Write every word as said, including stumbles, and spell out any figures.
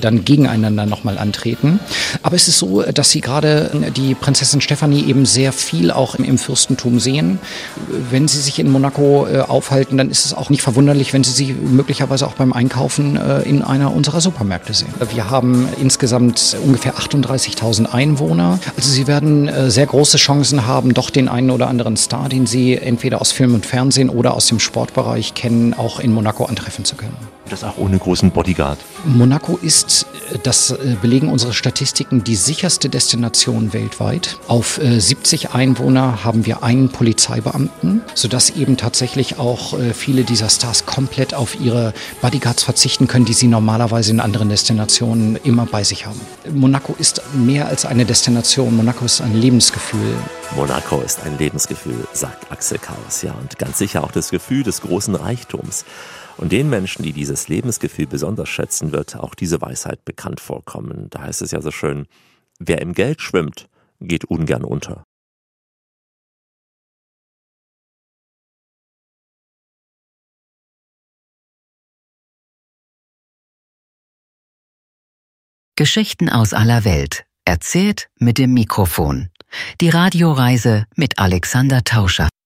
dann gegeneinander nochmal antreten. Aber es ist so, dass Sie gerade die Prinzessin Stefanie eben sehr viel auch im Fürstentum sehen. Wenn Sie sich in Monaco äh, aufhalten, dann ist es auch nicht verwunderlich, wenn Sie sie möglicherweise auch beim Einkaufen äh, in einer unserer Supermärkte sehen. Wir haben insgesamt ungefähr achtunddreißigtausend Einwohner. Also Sie werden äh, sehr große Chancen haben, doch den einen oder anderen Star, den Sie entweder aus Film und Fernsehen oder aus dem Sportbereich kennen, auch in Monaco antreffen zu können. Das auch ohne großen Bodyguard. Monaco ist, das belegen unsere Statistiken, die sicherste Destination weltweit. Auf siebzig Einwohner haben wir einen Polizeibeamten, sodass eben tatsächlich auch viele dieser Stars komplett auf ihre Bodyguards verzichten können, die sie normalerweise in anderen Destinationen immer bei sich haben. Monaco ist mehr als eine Destination, Monaco ist ein Lebensgefühl. Monaco ist ein Lebensgefühl, sagt Axel Kaus, ja, und ganz sicher auch das Gefühl des großen Reichtums. Und den Menschen, die dieses Lebensgefühl besonders schätzen, wird auch diese Weisheit bekannt vorkommen. Da heißt es ja so schön, wer im Geld schwimmt, geht ungern unter. Geschichten aus aller Welt, erzählt mit dem Mikrofon. Die Radioreise mit Alexander Tauscher.